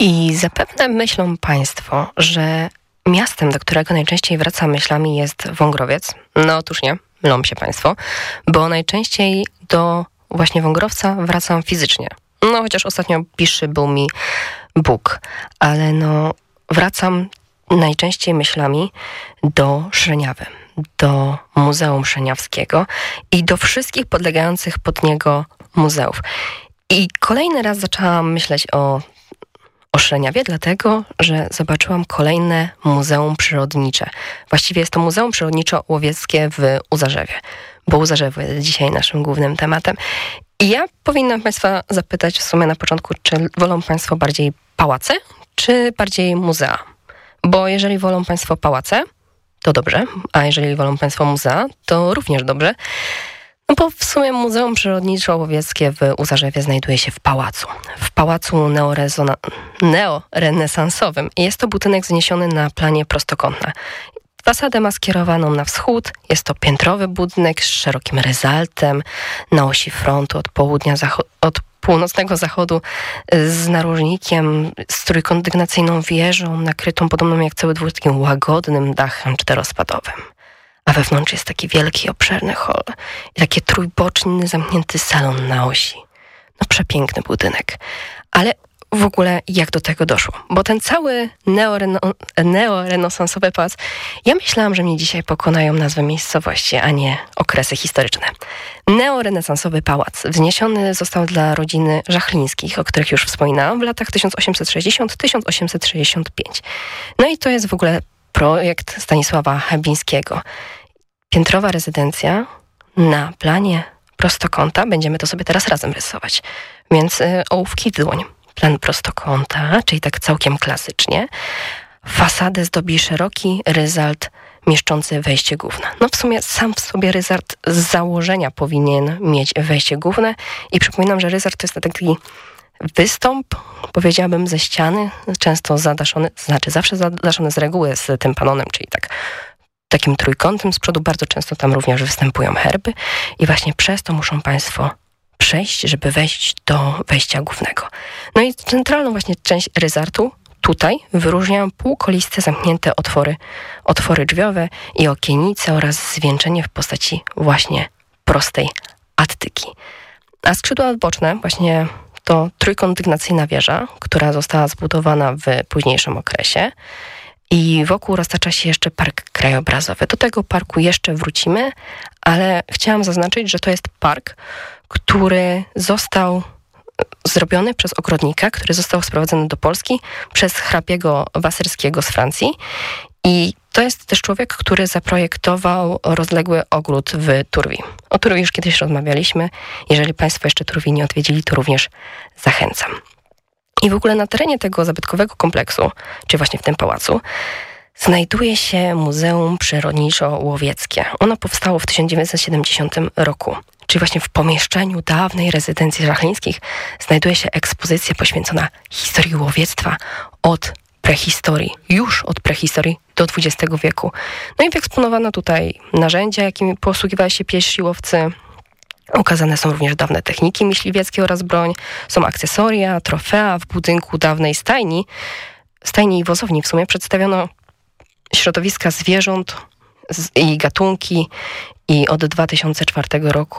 I zapewne myślą Państwo, że miastem, do którego najczęściej wracam myślami, jest Wągrowiec. No otóż nie, mylą się Państwo, bo najczęściej do właśnie Wągrowca wracam fizycznie. No chociaż ostatnio bliższy był mi Bóg, ale no wracam najczęściej myślami do Szreniawy, do Muzeum Szreniawskiego i do wszystkich podlegających pod niego muzeów. I kolejny raz zaczęłam myśleć o Szreniawie, dlatego, że zobaczyłam kolejne muzeum przyrodnicze. Właściwie jest to Muzeum Przyrodniczo-Łowieckie w Uzarzewie, bo Uzarzewo jest dzisiaj naszym głównym tematem. I ja powinnam Państwa zapytać w sumie na początku, czy wolą Państwo bardziej pałace, czy bardziej muzea? Bo jeżeli wolą Państwo pałace, to dobrze, a jeżeli wolą Państwo muzea, to również dobrze. No bo w sumie Muzeum Przyrodniczo-Łowieckie w Uzarzewie znajduje się w pałacu neorenesansowym. Jest to budynek wzniesiony na planie prostokątne. Fasadę ma skierowaną na wschód. Jest to piętrowy budynek z szerokim ryzaltem na osi frontu od północnego zachodu z narożnikiem, z trójkondygnacyjną wieżą nakrytą podobną jak cały dwór takim łagodnym dachem czterospadowym. A wewnątrz jest taki wielki, obszerny hol i taki trójboczny, zamknięty salon na osi. No przepiękny budynek. Ale w ogóle jak do tego doszło? Bo ten cały neorenesansowy pałac, ja myślałam, że mnie dzisiaj pokonają nazwy miejscowości, a nie okresy historyczne. Neorenesansowy pałac wzniesiony został dla rodziny Żachlińskich, o których już wspominałam, w latach 1860-1865. No i to jest w ogóle projekt Stanisława Chabińskiego. Piętrowa rezydencja na planie prostokąta. Będziemy to sobie teraz razem rysować. Więc ołówki w dłoń. Plan prostokąta, czyli tak całkiem klasycznie. Fasadę zdobi szeroki ryzalt mieszczący wejście główne. No w sumie sam w sobie ryzalt z założenia powinien mieć wejście główne. I przypominam, że ryzalt to jest taki wystąp, powiedziałabym, ze ściany, często zadaszony, zawsze zadaszony z reguły z tympanonem, czyli takim trójkątem z przodu. Bardzo często tam również występują herby i właśnie przez to muszą Państwo przejść, żeby wejść do wejścia głównego. No i centralną właśnie część ryzartu tutaj wyróżniają półkoliste, zamknięte otwory drzwiowe i okienice oraz zwieńczenie w postaci właśnie prostej attyki. A skrzydła boczne właśnie to trójkondygnacyjna wieża, która została zbudowana w późniejszym okresie i wokół roztacza się jeszcze park krajobrazowy. Do tego parku jeszcze wrócimy, ale chciałam zaznaczyć, że to jest park, który został zrobiony przez ogrodnika, który został sprowadzony do Polski przez hrabiego Wasyrskiego z Francji. I to jest też człowiek, który zaprojektował rozległy ogród w Turwi. O Turwi już kiedyś rozmawialiśmy. Jeżeli Państwo jeszcze Turwi nie odwiedzili, to również zachęcam. I w ogóle na terenie tego zabytkowego kompleksu, czy właśnie w tym pałacu, znajduje się Muzeum Przyrodniczo-Łowieckie. Ono powstało w 1970 roku. Czyli właśnie w pomieszczeniu dawnej rezydencji Żachlińskich znajduje się ekspozycja poświęcona historii łowiectwa już od prehistorii do XX wieku. No i wyeksponowano tutaj narzędzia, jakimi posługiwali się piesi łowcy. Ukazane są również dawne techniki myśliwieckie oraz broń. Są akcesoria, trofea. W budynku dawnej stajni i wozowni w sumie przedstawiono środowiska zwierząt i gatunki. I od 2004 roku